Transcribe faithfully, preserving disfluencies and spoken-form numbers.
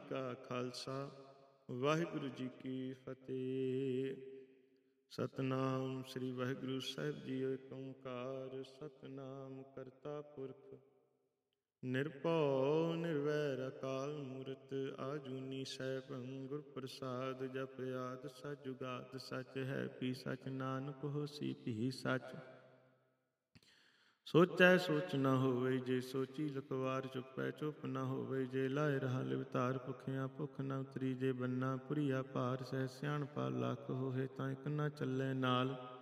ਕਾ ਖਾਲਸਾ ਵਾਹਿਗੁਰੂ ਜੀ ਕੀ ਫਤਿਹ। ਸਤਨਾਮ ਸ੍ਰੀ ਵਾਹਿਗੁਰੂ ਸਾਹਿਬ ਜੀ। ਏਕ ਓੰਕਾਰ ਸਤਨਾਮ ਕਰਤਾ ਪੁਰਖ ਨਿਰਭਉ ਨਿਰਵੈਰ ਅਕਾਲ ਮੂਰਤ ਆਜੂਨੀ ਸੈਭੰ ਗੁਰ ਪ੍ਰਸਾਦ। ਜਪ ਆਦਿ ਸਚ ਜੁਗਾਦ ਸਚ ਹੈ ਪੀ ਸਚ ਨਾਨਕ ਹੋਸੀ ਭੀ ਸਚ। ਸੋਚੈ ਸੋਚ ਨਾ ਹੋਵੇ ਜੇ ਸੋਚੀ ਲਖਵਾਰ ਚੁੱਪੈ ਚੁੱਪ ਨਾ ਹੋਵੇ ਜੇ ਲਾਏ ਰਹਾ ਲਿਵਤਾਰ ਭੁਖਿਆ ਭੁਖ ਨਾ ਉਤਰੀ ਜੇ ਬੰਨਾ ਪੁਰੀਆ ਭਾਰ ਸਹਿ ਸਿਆਣਪਾ ਲੱਖ ਹੋਏ ਤਾਂ ਇਕ ਨਾ ਚੱਲੇ ਨਾਲ।